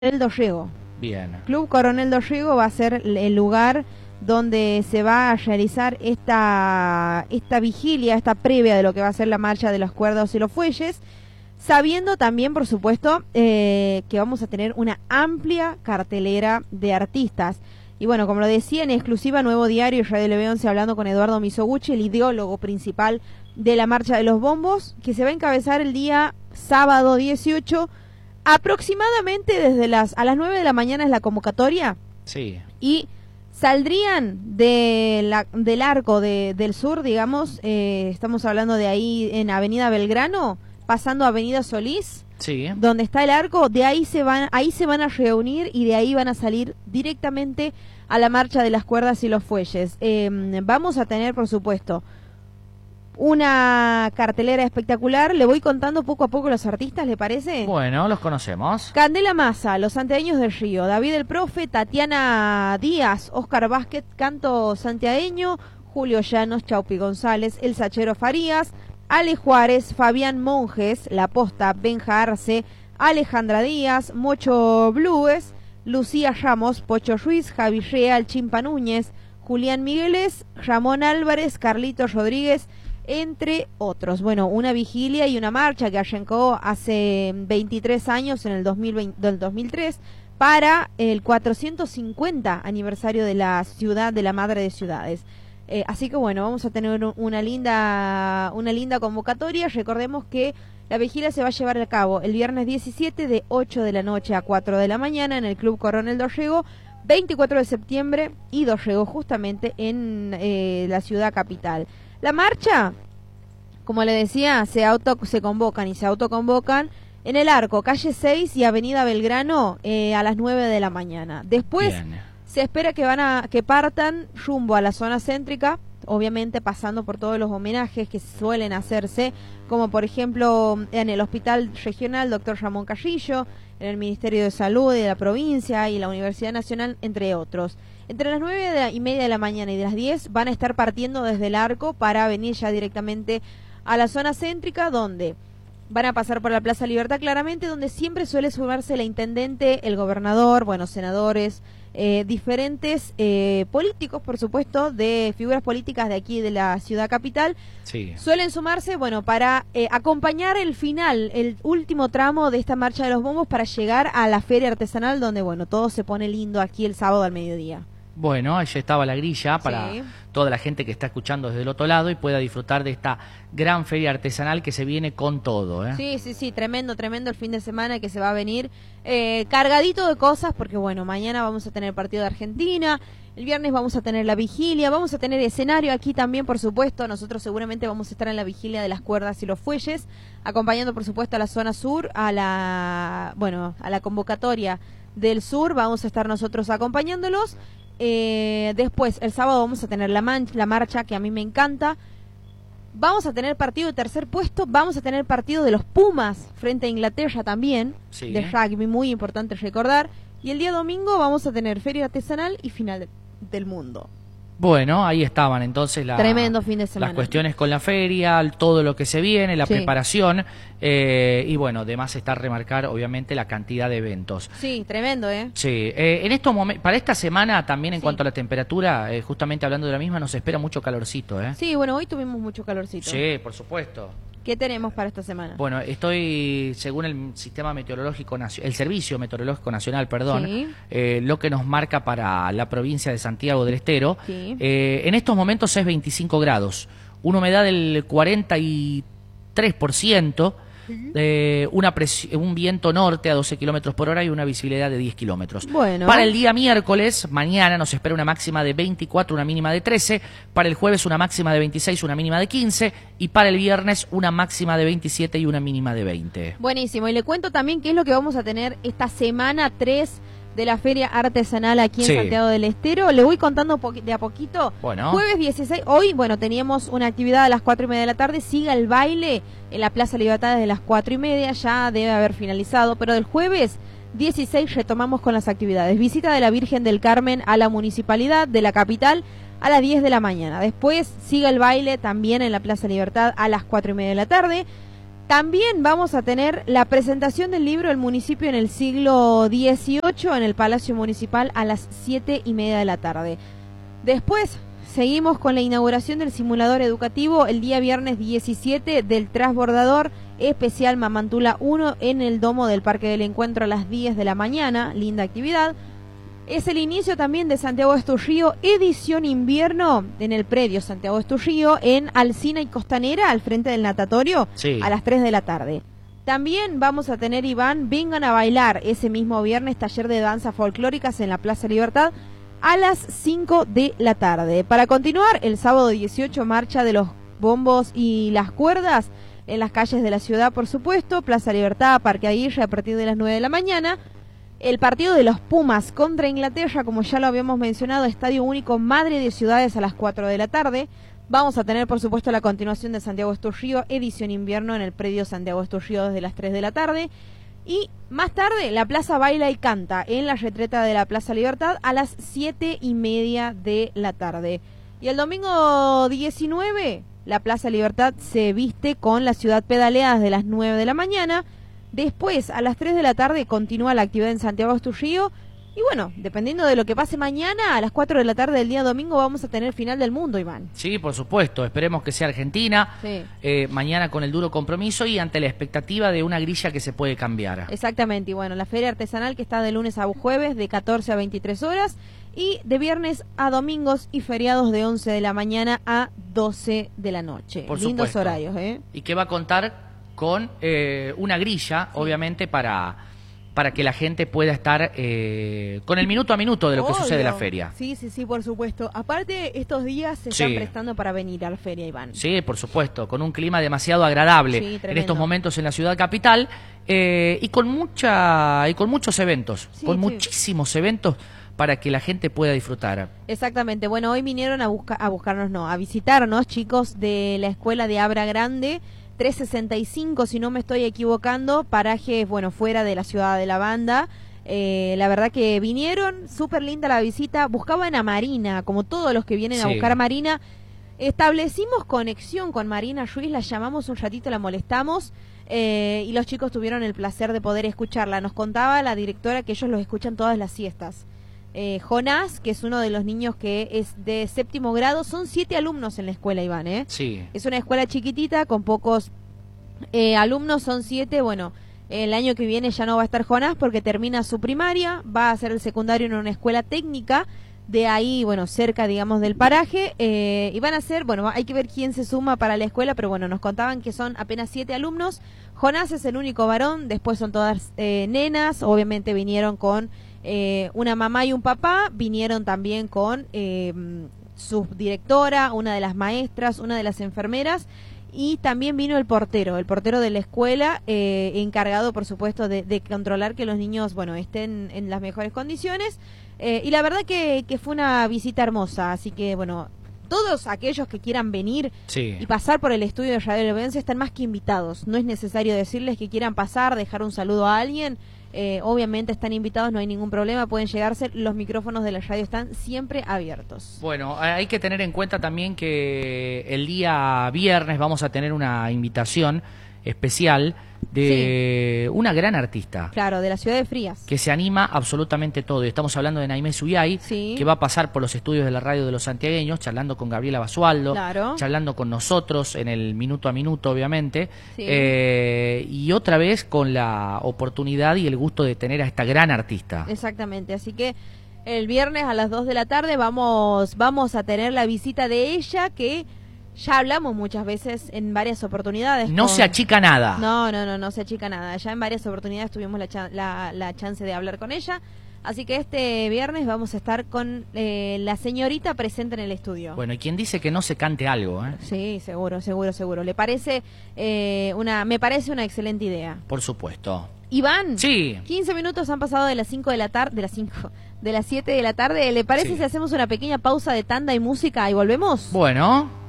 Dorrego. Bien. Club Coronel Dorrego va a ser el lugar donde se va a realizar esta vigilia, esta previa de lo que va a ser la marcha de los cuerdos y los fuelles, sabiendo también, por supuesto, que vamos a tener una amplia cartelera de artistas. Y bueno, como lo decía, en exclusiva Nuevo Diario y Radio LB11 hablando con Eduardo Mizoguchi, el ideólogo principal de la Marcha de los Bombos, que se va a encabezar el día sábado 18, aproximadamente desde a las 9 de la mañana es la convocatoria. Sí. Y saldrían del arco del sur, digamos, estamos hablando de ahí en Avenida Belgrano, pasando a Avenida Solís, Sí. donde está el arco, de ahí se van a reunir y de ahí van a salir directamente a la marcha de las cuerdas y los fuelles. Vamos a tener, por supuesto, una cartelera espectacular. Le voy contando poco a poco los artistas, ¿le parece? Bueno, los conocemos. Candela Massa, Los Santiagueños del Río, David el Profe, Tatiana Díaz, Oscar Vázquez, Canto Santiagueño, Julio Llanos, Chaupi González, El Sachero Farías, Ale Juárez, Fabián Monjes, La Posta, Benja Arce, Alejandra Díaz, Mocho Blues, Lucía Ramos, Pocho Ruiz, Javi Real, Chimpa Núñez, Julián Migueles, Ramón Álvarez, Carlitos Rodríguez, entre otros. Bueno, una vigilia y una marcha que arrancó hace 23 años, en el 2003, para el 450 aniversario de la ciudad, de la Madre de Ciudades. Así que bueno, vamos a tener una linda convocatoria. Recordemos que la vigilia se va a llevar a cabo el viernes 17 de 8 de la noche a 4 de la mañana en el Club Coronel Dorrego, 24 de septiembre y Dorrego, justamente en la ciudad capital. La marcha, como le decía, se autoconvocan en el arco, calle 6 y avenida Belgrano a las 9 de la mañana. Después se espera que partan rumbo a la zona céntrica, obviamente pasando por todos los homenajes que suelen hacerse, como por ejemplo en el Hospital Regional Dr. Ramón Carrillo, en el Ministerio de Salud de la provincia y la Universidad Nacional, entre otros. Entre las 9:30 de la mañana y de las 10 van a estar partiendo desde el arco para venir ya directamente a la zona céntrica, donde van a pasar por la Plaza Libertad, claramente, donde siempre suele sumarse la intendente, el gobernador, bueno, senadores, diferentes políticos, por supuesto, de figuras políticas de aquí de la ciudad capital. Sí. Suelen sumarse, bueno, para acompañar el final, el último tramo de esta marcha de los bombos para llegar a la feria artesanal, donde, bueno, todo se pone lindo aquí el sábado al mediodía. Bueno, ahí estaba la grilla para toda la gente que está escuchando desde el otro lado y pueda disfrutar de esta gran feria artesanal que se viene con todo, ¿eh? Sí, tremendo el fin de semana que se va a venir cargadito de cosas, porque bueno, mañana vamos a tener el partido de Argentina, el viernes vamos a tener la vigilia, vamos a tener escenario aquí también, por supuesto. Nosotros seguramente vamos a estar en la vigilia de las cuerdas y los fuelles, acompañando por supuesto a la zona sur, a la convocatoria del sur, vamos a estar nosotros acompañándolos. Después, el sábado vamos a tener la marcha, que a mí me encanta. Vamos a tener partido de tercer puesto, vamos a tener partido de los Pumas frente a Inglaterra también, de rugby, muy importante recordar. Y el día domingo vamos a tener feria artesanal y final del mundo. Bueno, ahí estaban entonces tremendo fin de semana. Las cuestiones con la feria, todo lo que se viene, la preparación, y bueno, además está remarcar obviamente la cantidad de eventos. Sí, tremendo, Sí, en estos momentos, para esta semana también en cuanto a la temperatura, justamente hablando de la misma, nos espera mucho calorcito, Sí, bueno, hoy tuvimos mucho calorcito. Sí, por supuesto. ¿Qué tenemos para esta semana? Bueno, estoy, según el Sistema Meteorológico el Servicio Meteorológico Nacional, lo que nos marca para la provincia de Santiago del Estero, en estos momentos es 25 grados, una humedad del 43%, un viento norte a 12 kilómetros por hora y una visibilidad de 10 kilómetros. Bueno. Para el día miércoles, mañana, nos espera una máxima de 24, una mínima de 13. Para el jueves, una máxima de 26, una mínima de 15. Y para el viernes, una máxima de 27 y una mínima de 20. Buenísimo. Y le cuento también qué es lo que vamos a tener esta semana 3 de la feria artesanal aquí en Santiago del Estero. Le voy contando de a poquito. Bueno. Jueves 16, hoy, bueno, teníamos una actividad a las 4:30 de la tarde, siga el baile en la Plaza Libertad desde las 4:30, ya debe haber finalizado, pero del jueves 16 retomamos con las actividades. Visita de la Virgen del Carmen a la Municipalidad de la capital a las 10 de la mañana. Después siga el baile también en la Plaza Libertad a las 4:30 de la tarde. También vamos a tener la presentación del libro El municipio en el siglo XVIII en el Palacio Municipal a las 7:30 de la tarde. Después seguimos con la inauguración del simulador educativo el día viernes 17 del transbordador especial Mamantula 1 en el domo del Parque del Encuentro a las 10 de la mañana. Linda actividad. Es el inicio también de Santiago Esturrío, edición invierno en el predio Santiago Esturrío en Alsina y Costanera, al frente del natatorio, a las 3 de la tarde. También vamos a tener, Iván, vengan a bailar ese mismo viernes, taller de danzas folclóricas en la Plaza Libertad a las 5 de la tarde. Para continuar, el sábado 18, marcha de los bombos y las cuerdas en las calles de la ciudad, por supuesto, Plaza Libertad, Parque Aguirre, a partir de las 9 de la mañana. El partido de los Pumas contra Inglaterra, como ya lo habíamos mencionado, Estadio Único Madre de Ciudades a las 4 de la tarde. Vamos a tener, por supuesto, la continuación de Santiago Esturrío, edición invierno en el predio Santiago Esturrío desde las 3 de la tarde. Y más tarde, la Plaza Baila y Canta en la retreta de la Plaza Libertad a las 7:30 de la tarde. Y el domingo 19, la Plaza Libertad se viste con la ciudad pedalea desde las 9 de la mañana. Después, a las 3 de la tarde, continúa la actividad en Santiago Esturrío. Y bueno, dependiendo de lo que pase mañana, a las 4 de la tarde del día domingo vamos a tener final del mundo, Iván. Sí, por supuesto. Esperemos que sea Argentina. Sí. Mañana con el duro compromiso y ante la expectativa de una grilla que se puede cambiar. Exactamente. Y bueno, la feria artesanal que está de lunes a jueves de 14 a 23 horas y de viernes a domingos y feriados de 11 de la mañana a 12 de la noche. Por Lindos supuesto. horarios, ¿eh? Y que va a contar con una grilla, obviamente, para que la gente pueda estar con el minuto a minuto de lo que sucede en la feria. Sí, por supuesto. Aparte, estos días se están prestando para venir a la feria, Iván. Sí, por supuesto, con un clima demasiado agradable en estos momentos en la ciudad capital y con muchos eventos, muchísimos eventos para que la gente pueda disfrutar. Exactamente. Bueno, hoy vinieron a visitarnos chicos de la escuela de Abra Grande, 365, si no me estoy equivocando, parajes, bueno, fuera de la ciudad de la Banda. La verdad que vinieron, súper linda la visita, buscaban a Marina, como todos los que vienen a buscar a Marina. Establecimos conexión con Marina Ruiz, la llamamos un ratito, la molestamos, y los chicos tuvieron el placer de poder escucharla. Nos contaba la directora que ellos los escuchan todas las siestas. Jonás, que es uno de los niños que es de 7º grado, son 7 alumnos en la escuela, Iván, ¿eh? Sí. Es una escuela chiquitita, con pocos alumnos, son 7, bueno, el año que viene ya no va a estar Jonás porque termina su primaria, va a hacer el secundario en una escuela técnica, de ahí, bueno, cerca, digamos, del paraje, y van a ser, bueno, hay que ver quién se suma para la escuela, pero bueno, nos contaban que son apenas 7 alumnos, Jonás es el único varón, después son todas nenas, obviamente vinieron con una mamá y un papá, vinieron también con su directora, una de las maestras, una de las enfermeras, y también vino el portero de la escuela, encargado, por supuesto, de controlar que los niños, bueno, estén en las mejores condiciones, y la verdad que fue una visita hermosa, así que, bueno, todos aquellos que quieran venir y pasar por el estudio de Radio Levense están más que invitados, no es necesario decirles que quieran pasar, dejar un saludo a alguien. Obviamente están invitados, no hay ningún problema, pueden llegarse, los micrófonos de la radio están siempre abiertos. Bueno, hay que tener en cuenta también que el día viernes vamos a tener una invitación especial de una gran artista. Claro, de la ciudad de Frías. Que se anima absolutamente todo. Y estamos hablando de Naimé Suyay, que va a pasar por los estudios de la radio de los santiagueños, charlando con Gabriela Basualdo, charlando con nosotros en el minuto a minuto, obviamente. Y otra vez con la oportunidad y el gusto de tener a esta gran artista. Exactamente, así que el viernes a las 2 de la tarde vamos a tener la visita de ella, que ya hablamos muchas veces en varias oportunidades. No se achica nada. No se achica nada. Ya en varias oportunidades tuvimos la chance de hablar con ella. Así que este viernes vamos a estar con la señorita presente en el estudio. Bueno, y quien dice que no se cante algo, ¿eh? Sí, seguro. ¿Le parece me parece una excelente idea? Por supuesto. Iván, 15 minutos han pasado de las 5 de la tarde, de las 7 de la tarde. ¿Le parece si hacemos una pequeña pausa de tanda y música y volvemos? Bueno.